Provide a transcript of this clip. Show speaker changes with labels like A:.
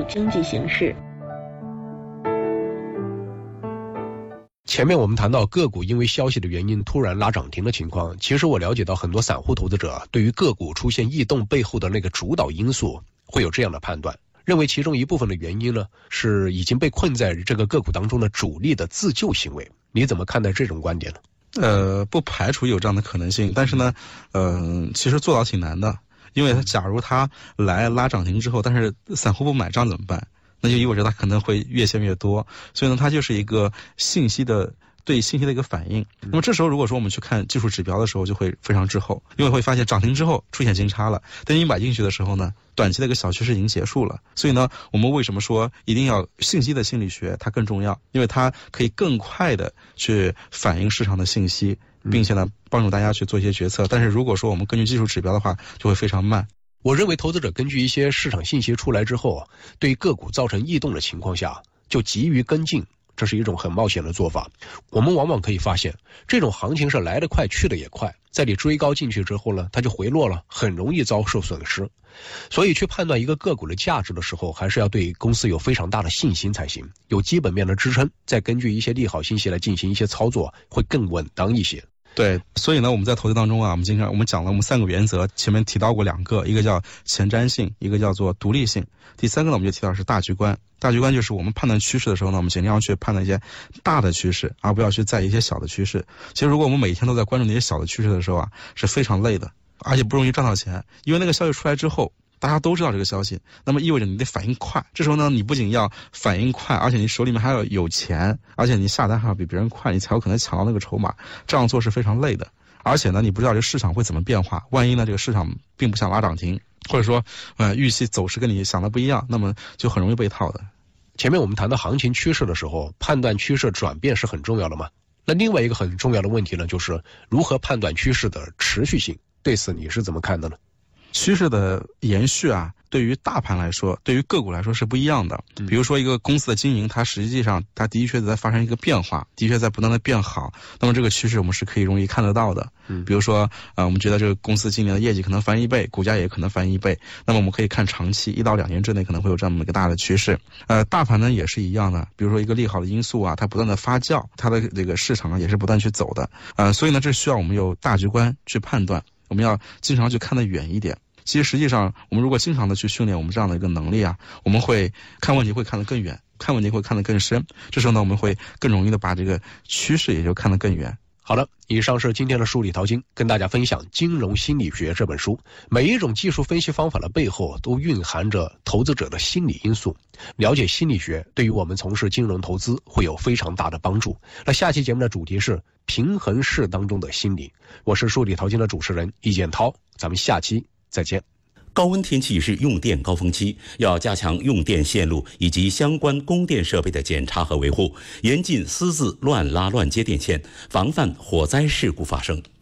A: 经济形势。
B: 前面我们谈到个股因为消息的原因突然拉涨停的情况，其实我了解到很多散户投资者对于个股出现异动背后的那个主导因素会有这样的判断，认为其中一部分的原因呢是已经被困在这个个股当中的主力的自救行为。你怎么看待这种观点呢？
C: 不排除有这样的可能性，但是呢，其实做到挺难的，因为假如他来拉涨停之后，但是散户不买账怎么办？那就意味着它可能会越陷越多，所以呢，它就是一个对信息的一个反应。那么这时候如果说我们去看技术指标的时候，就会非常滞后，因为会发现涨停之后出现金叉了，但你买进去的时候呢，短期的一个小趋势已经结束了。所以呢，我们为什么说一定要信息的心理学它更重要？因为它可以更快的去反映市场的信息，并且呢帮助大家去做一些决策。但是如果说我们根据技术指标的话，就会非常慢。
B: 我认为投资者根据一些市场信息出来之后，对个股造成异动的情况下就急于跟进，这是一种很冒险的做法。我们往往可以发现，这种行情是来得快去得也快，在你追高进去之后呢，它就回落了，很容易遭受损失。所以去判断一个个股的价值的时候，还是要对公司有非常大的信心才行，有基本面的支撑，再根据一些利好信息来进行一些操作，会更稳当一些。
C: 对，所以呢，我们在投资当中啊，我们讲了我们3个原则，前面提到过2个，一个叫前瞻性，一个叫做独立性。第3个呢，我们就提到是大局观。大局观就是我们判断趋势的时候呢，我们尽量去判断一些大的趋势，而不要去在意一些小的趋势。其实如果我们每天都在关注那些小的趋势的时候啊，是非常累的，而且不容易赚到钱，因为那个消息出来之后，大家都知道这个消息，那么意味着你得反应快。这时候呢，你不仅要反应快，而且你手里面还要有钱，而且你下单还要比别人快，你才有可能抢到那个筹码。这样做是非常累的。而且呢，你不知道这个市场会怎么变化，万一呢这个市场并不想拉涨停，或者说预期走势跟你想的不一样，那么就很容易被套的。
B: 前面我们谈到行情趋势的时候，判断趋势转变是很重要的嘛。那另外一个很重要的问题呢，就是如何判断趋势的持续性。对此你是怎么看的呢？
C: 趋势的延续啊，对于大盘来说，对于个股来说是不一样的。比如说一个公司的经营，它实际上它的确在发生一个变化，的确在不断的变好，那么这个趋势我们是可以容易看得到的。比如说我们觉得这个公司今年的业绩可能翻1倍，股价也可能翻1倍，那么我们可以看长期1到2年之内可能会有这么一个大的趋势。大盘呢也是一样的，比如说一个利好的因素啊，它不断的发酵，它的这个市场呢也是不断去走的。所以呢这需要我们有大局观去判断，我们要经常去看得远一点。其实实际上我们如果经常的去训练我们这样的一个能力啊，我们会看问题会看得更远，看问题会看得更深，这时候呢我们会更容易的把这个趋势也就看得更远。
B: 好的，以上是今天的数理淘金，跟大家分享《金融心理学》这本书。每一种技术分析方法的背后都蕴含着投资者的心理因素，了解心理学对于我们从事金融投资会有非常大的帮助。那下期节目的主题是平衡市当中的心理，我是数理淘金的主持人易建涛，咱们下期再见。
D: 高温天气是用电高峰期，要加强用电线路以及相关供电设备的检查和维护，严禁私自乱拉乱接电线，防范火灾事故发生。